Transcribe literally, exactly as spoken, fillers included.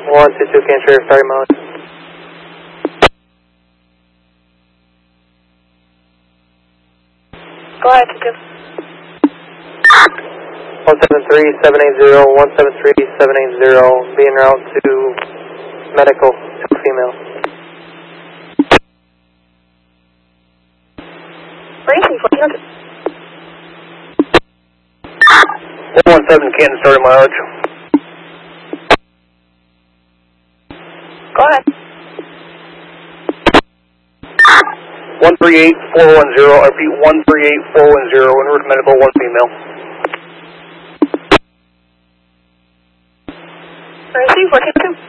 one two two Cancer, sorry, mileage. Go ahead, two two. one seven three seven eight zero, one seven three seven eight zero, being route to medical, two female. Racing, fourteen hundred. one one seven Canton, starting mileage. Go ahead. one three eight four one zero, I repeat one three eight four one zero, en route to medical, one female. Racing, fourteen two.